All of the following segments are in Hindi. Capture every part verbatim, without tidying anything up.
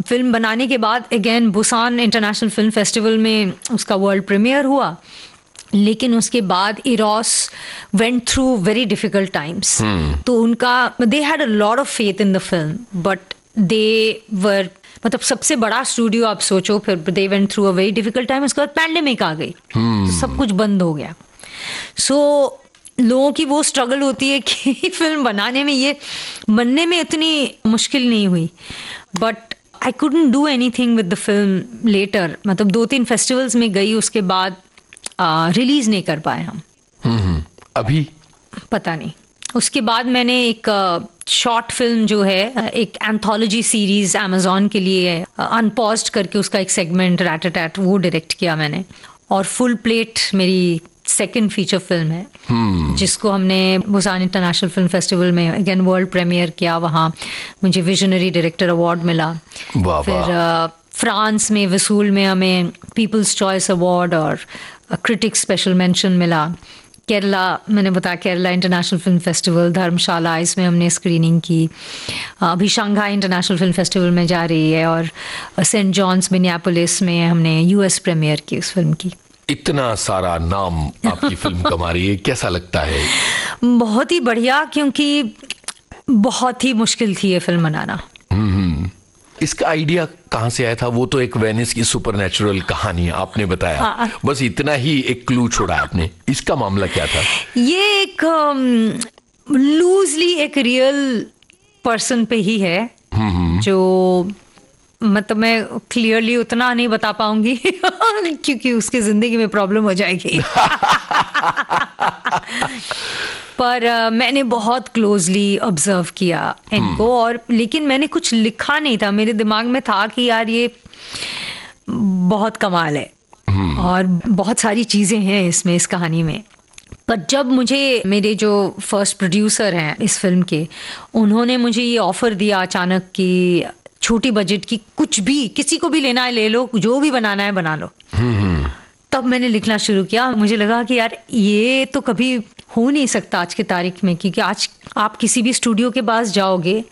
फिल्म बनाने के बाद again Busan international film festival में उसका वर्ल्ड प्रीमियर हुआ, लेकिन उसके बाद Eros went through very difficult times. तो उनका they had a lot of faith in the film, but they वर मतलब सबसे बड़ा स्टूडियो आप सोचो, फिर they went through a very difficult time. उसके बाद पैंडेमिक आ गई, hmm. तो सब कुछ बंद हो गया। सो so, लोगों की वो स्ट्रगल होती है कि फिल्म बनाने में, ये बनने में इतनी मुश्किल नहीं हुई, but I couldn't do anything with the film letter. मतलब दो तीन फेस्टिवल्स में गई, उसके बाद रिलीज uh, नहीं कर पाए हम। hmm. अभी पता नहीं। उसके बाद मैंने एक शॉर्ट uh, फिल्म जो है, एक एंथोलॉजी सीरीज अमेजॉन के लिए अनपॉज्ड uh, करके उसका एक सेगमेंट रैट-अ-टैट वो डायरेक्ट किया मैंने। और फुल प्लेट मेरी सेकंड फीचर फिल्म है, hmm. जिसको हमने बुसान इंटरनेशनल फिल्म फेस्टिवल में अगेन वर्ल्ड प्रीमियर किया। वहाँ मुझे विजनरी डायरेक्टर अवार्ड मिला। वाह, फिर वाह. फ्रांस में वसूल में हमें पीपल्स चॉइस अवार्ड और क्रिटिक्स स्पेशल मेंशन मिला। केरला, मैंने बताया केरला इंटरनेशनल फिल्म फेस्टिवल धर्मशाला, इसमें हमने स्क्रीनिंग की। अभी शंघाई इंटरनेशनल फिल्म फेस्टिवल में जा रही है, और सेंट जॉन्स मिनियापोलिस में हमने यूएस प्रीमियर की उस फिल्म की। इतना सारा नाम आपकी फिल्म कमा रही है, कैसा लगता है? बहुत ही बढ़िया, क्योंकि बहुत ही मुश्किल थी ये फिल्म बनाना। हम्म, इसका आइडिया कहाँ से आया था? वो तो एक वेनिस की सुपरनैचुरल कहानी आपने बताया, हाँ। बस इतना ही एक क्लू छोड़ा आपने। इसका मामला क्या था? ये एक लूजली um, एक रियल पर्सन पे ही है, जो मतलब मैं क्लियरली उतना नहीं बता पाऊंगी क्योंकि उसकी जिंदगी में प्रॉब्लम हो जाएगी पर uh, मैंने बहुत क्लोजली ऑब्जर्व किया इनको, और लेकिन मैंने कुछ लिखा नहीं था। मेरे दिमाग में था कि यार ये बहुत कमाल है और बहुत सारी चीज़ें हैं इसमें, इस कहानी में। पर जब मुझे मेरे जो फर्स्ट प्रोड्यूसर हैं इस फिल्म के, उन्होंने मुझे ये ऑफ़र दिया अचानक कि छोटी बजट की कुछ भी, किसी को भी लेना है ले लो, जो भी बनाना है बना लो, तब मैंने लिखना शुरू किया। मुझे लगा कि यार ये तो कभी हो नहीं सकता आज की तारीख में, क्योंकि आज आप किसी भी स्टूडियो के पास जाओगे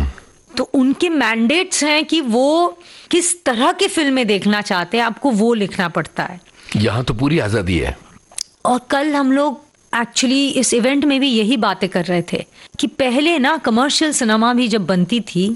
तो उनके मैंडेट्स हैं कि वो किस तरह की फिल्में देखना चाहते हैं, आपको वो लिखना पड़ता है। यहाँ तो पूरी आज़ादी है। और कल हम लोग एक्चुअली इस इवेंट में भी यही बातें कर रहे थे कि पहले ना कमर्शियल सिनेमा भी जब बनती थी,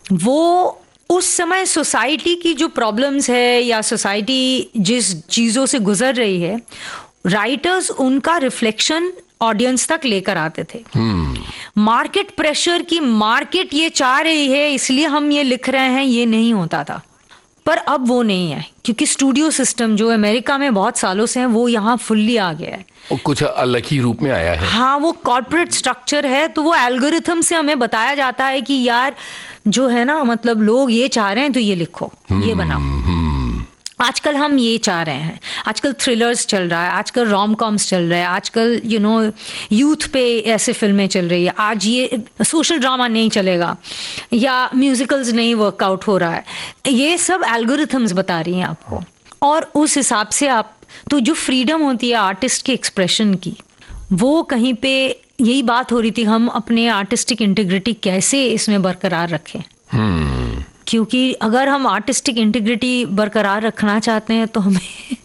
वो उस समय सोसाइटी की जो प्रॉब्लम्स है या सोसाइटी जिस चीज़ों से गुजर रही है, राइटर्स उनका रिफ्लेक्शन ऑडियंस तक लेकर आते थे। Market hmm. प्रेशर की मार्केट ये चाह रही है इसलिए हम ये लिख रहे हैं, ये नहीं होता था। पर अब वो नहीं है, क्योंकि स्टूडियो सिस्टम जो अमेरिका में बहुत सालों से है वो यहाँ फुल्ली आ गया है, वो कुछ अलग ही रूप में आया है। हाँ, वो कॉर्पोरेट स्ट्रक्चर है, तो वो एल्गोरिथम से हमें बताया जाता है कि यार जो है ना, मतलब लोग ये चाह रहे हैं तो ये लिखो, ये बनाओ। आजकल हम ये चाह रहे हैं, आजकल थ्रिलर्स चल रहा है, आजकल रोम कॉम्स चल रहा है, आजकल यू नो यूथ पे ऐसे फिल्में चल रही है। आज ये सोशल ड्रामा नहीं चलेगा या म्यूजिकल्स नहीं वर्कआउट हो रहा है, ये सब एल्गोरिथम्स बता रही हैं आपको, और उस हिसाब से आप, तो जो फ्रीडम होती है आर्टिस्ट के एक्सप्रेशन की, वो कहीं पे यही बात हो रही थी, हम अपने आर्टिस्टिक इंटीग्रिटी कैसे इसमें बरकरार रखें। hmm. क्योंकि अगर हम आर्टिस्टिक इंटीग्रिटी बरकरार रखना चाहते हैं तो हमें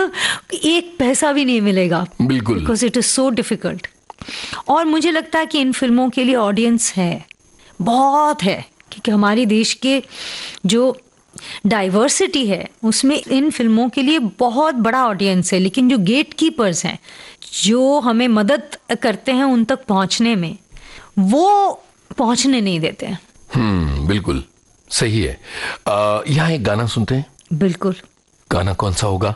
एक पैसा भी नहीं मिलेगा, बिल्कुल, because it is so difficult. और मुझे लगता है कि इन फिल्मों के लिए ऑडियंस है, बहुत है, क्योंकि हमारे देश के जो डाइवर्सिटी है उसमें इन फिल्मों के लिए बहुत बड़ा ऑडियंस है। लेकिन जो गेट कीपर्स हैं, जो हमें मदद करते हैं उन तक पहुंचने में, वो पहुंचने नहीं देते हैं। हम्म, बिल्कुल सही है। यहाँ एक गाना सुनते हैं। बिल्कुल। गाना कौन सा होगा?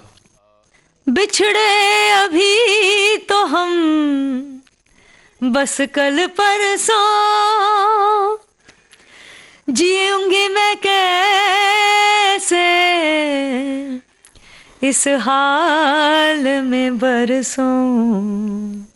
बिछड़े अभी तो हम बस कल परसों, जीऊंगी मैं कैसे इस हाल में बरसों।